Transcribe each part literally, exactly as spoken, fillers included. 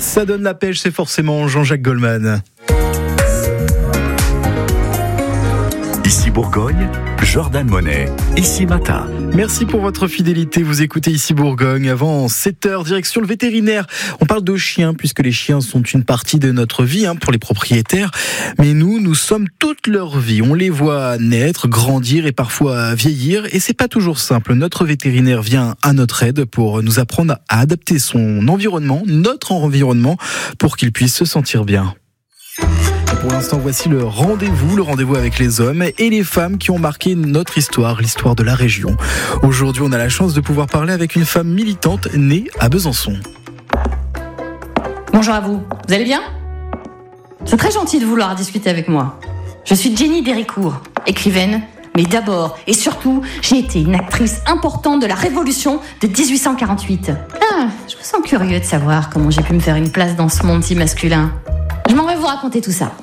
Ça donne la pêche, c'est forcément Jean-Jacques Goldman. Ici Bourgogne, Jordan Monet, Ici Matin. Merci pour votre fidélité, vous écoutez Ici Bourgogne. Avant sept heures, direction le vétérinaire. On parle de chiens, puisque les chiens sont une partie de notre vie hein, pour les propriétaires. Mais nous, nous sommes toute leur vie. On les voit naître, grandir et parfois vieillir. Et c'est pas toujours simple. Notre vétérinaire vient à notre aide pour nous apprendre à adapter son environnement, notre environnement, pour qu'il puisse se sentir bien. Pour l'instant, voici le rendez-vous, le rendez-vous avec les hommes et les femmes qui ont marqué notre histoire, l'histoire de la région. Aujourd'hui, on a la chance de pouvoir parler avec une femme militante née à Besançon. Bonjour à vous, vous allez bien ? C'est très gentil de vouloir discuter avec moi. Je suis Jenny Déricourt, écrivaine, mais d'abord et surtout, j'ai été une actrice importante de la Révolution de dix-huit cent quarante-huit. Ah, je me sens curieux de savoir comment j'ai pu me faire une place dans ce monde si masculin. Je m'en vais vous raconter tout ça.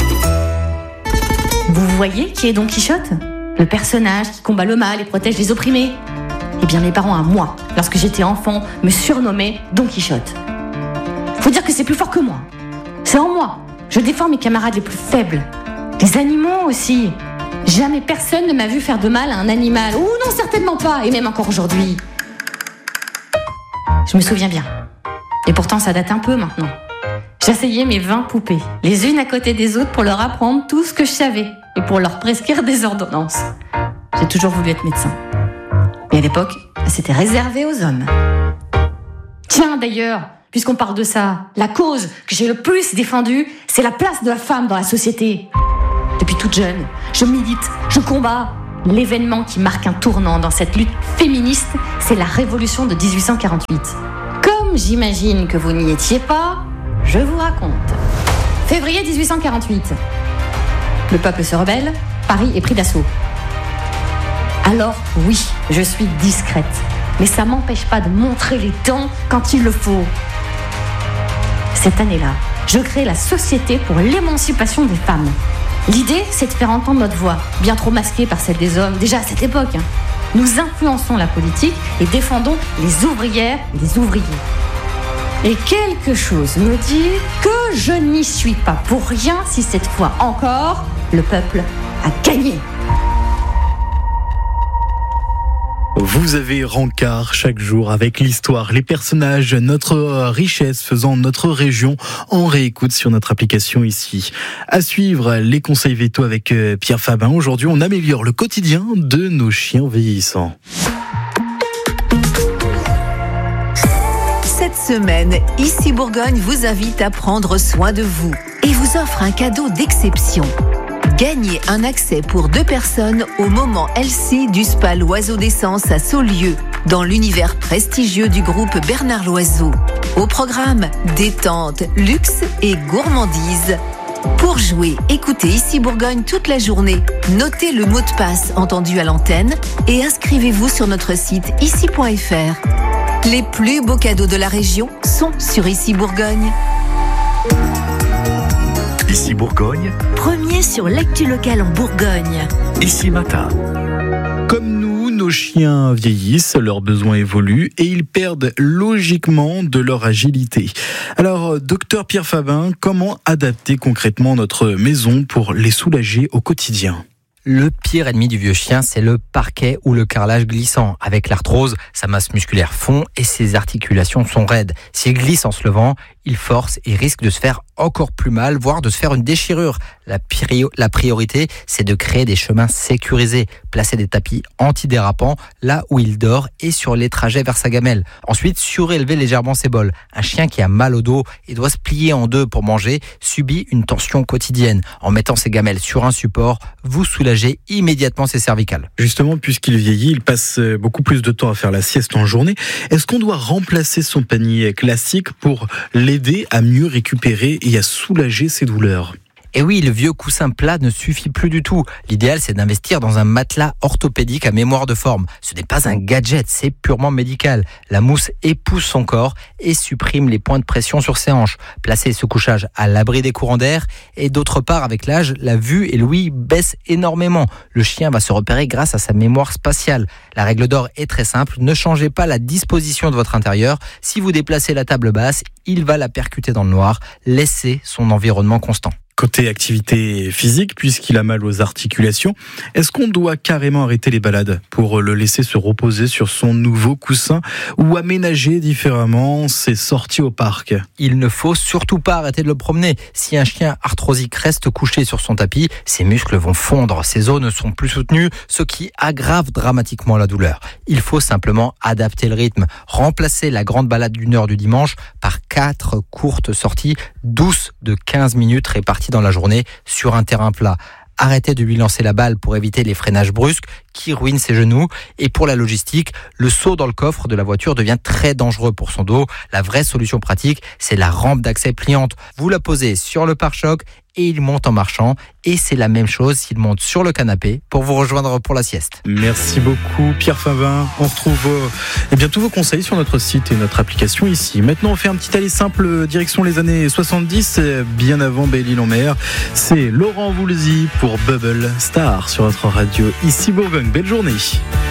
Vous voyez qui est Don Quichotte ? Le personnage qui combat le mal et protège les opprimés. Eh bien, mes parents à moi, lorsque j'étais enfant, me surnommaient Don Quichotte. Faut dire que c'est plus fort que moi. C'est en moi. Je défends mes camarades les plus faibles. Les animaux aussi. Jamais personne ne m'a vu faire de mal à un animal. Ou non, certainement pas. Et même encore aujourd'hui. Je me souviens bien. Et pourtant, ça date un peu maintenant. J'asseyais mes vingt poupées, les unes à côté des autres pour leur apprendre tout ce que je savais et pour leur prescrire des ordonnances. J'ai toujours voulu être médecin. Mais à l'époque, c'était réservé aux hommes. Tiens, d'ailleurs, puisqu'on parle de ça, la cause que j'ai le plus défendue, c'est la place de la femme dans la société. Depuis toute jeune, je milite, je combats. L'événement qui marque un tournant dans cette lutte féministe, c'est la Révolution de dix-huit cent quarante-huit. Comme j'imagine que vous n'y étiez pas, je vous raconte. Février dix-huit cent quarante-huit. Le peuple se rebelle, Paris est pris d'assaut. Alors oui, je suis discrète, mais ça m'empêche pas de montrer les dents quand il le faut. Cette année-là, je crée la Société pour l'émancipation des femmes. L'idée, c'est de faire entendre notre voix, bien trop masquée par celle des hommes, déjà à cette époque. Nous influençons la politique et défendons les ouvrières et les ouvriers. Et quelque chose me dit que je n'y suis pas pour rien si cette fois encore, le peuple a gagné. Vous avez rencard chaque jour avec l'histoire, les personnages, notre richesse faisant notre région en réécoute sur notre application ici. À suivre, les conseils véto avec Pierre Fabin. Aujourd'hui, on améliore le quotidien de nos chiens vieillissants. Cette semaine, Ici Bourgogne vous invite à prendre soin de vous et vous offre un cadeau d'exception. Gagnez un accès pour deux personnes au moment L C du spa L'Oiseau d'Essence à Saulieu, dans l'univers prestigieux du groupe Bernard Loiseau. Au programme, détente, luxe et gourmandise. Pour jouer, écoutez Ici Bourgogne toute la journée. Notez le mot de passe entendu à l'antenne et inscrivez-vous sur notre site ici point f r. Les plus beaux cadeaux de la région sont sur Ici Bourgogne. Ici Bourgogne, Premier sur l'actu locale en Bourgogne. Ici Matin. Comme nous, nos chiens vieillissent, leurs besoins évoluent et ils perdent logiquement de leur agilité. Alors, docteur Pierre Fabin, comment adapter concrètement notre maison pour les soulager au quotidien ? Le pire ennemi du vieux chien, c'est le parquet ou le carrelage glissant. Avec l'arthrose, sa masse musculaire fond et ses articulations sont raides. S'il glisse en se levant, il force et risque de se faire encore plus mal, voire de se faire une déchirure. La, prio- la priorité, c'est de créer des chemins sécurisés, placer des tapis antidérapants là où il dort et sur les trajets vers sa gamelle. Ensuite, surélever légèrement ses bols. Un chien qui a mal au dos et doit se plier en deux pour manger subit une tension quotidienne. En mettant ses gamelles sur un support, vous soulagez immédiatement ses cervicales. Justement, puisqu'il vieillit, il passe beaucoup plus de temps à faire la sieste en journée. Est-ce qu'on doit remplacer son panier classique pour l'aider à mieux récupérer et à soulager ses douleurs ? Et oui, le vieux coussin plat ne suffit plus du tout. L'idéal, c'est d'investir dans un matelas orthopédique à mémoire de forme. Ce n'est pas un gadget, c'est purement médical. La mousse épouse son corps et supprime les points de pression sur ses hanches. Placez ce couchage à l'abri des courants d'air. Et d'autre part, avec l'âge, la vue et l'ouïe baissent énormément. Le chien va se repérer grâce à sa mémoire spatiale. La règle d'or est très simple, ne changez pas la disposition de votre intérieur. Si vous déplacez la table basse, il va la percuter dans le noir. Laissez son environnement constant. Côté activité physique, puisqu'il a mal aux articulations, est-ce qu'on doit carrément arrêter les balades pour le laisser se reposer sur son nouveau coussin ou aménager différemment ses sorties au parc ? Il ne faut surtout pas arrêter de le promener. Si un chien arthrosique reste couché sur son tapis, ses muscles vont fondre, ses os ne sont plus soutenus, ce qui aggrave dramatiquement la douleur. Il faut simplement adapter le rythme, remplacer la grande balade d'une heure du dimanche par quatre courtes sorties douces de quinze minutes réparties dans la journée sur un terrain plat. Arrêtez de lui lancer la balle pour éviter les freinages brusques qui ruinent ses genoux. Et pour la logistique, le saut dans le coffre de la voiture devient très dangereux pour son dos. La vraie solution pratique, c'est la rampe d'accès pliante. Vous la posez sur le pare-choc et il monte en marchant. Et c'est la même chose s'il monte sur le canapé pour vous rejoindre pour la sieste. Merci beaucoup Pierre Favin. On retrouve euh, eh bien, tous vos conseils sur notre site et notre application ici. Maintenant, on fait un petit aller simple direction les années soixante-dix, bien avant Belle-Île-en-Mer. C'est Laurent Voulzy pour Bubble Star sur notre radio ici Bourgogne. Belle journée.